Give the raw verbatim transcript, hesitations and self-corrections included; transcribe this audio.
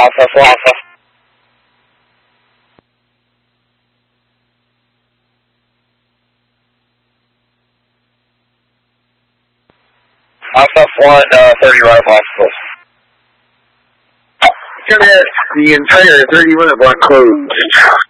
Alpha for Alpha. Alpha one, uh, thirty right obstacles. Internet, the entire thirty minute block closed.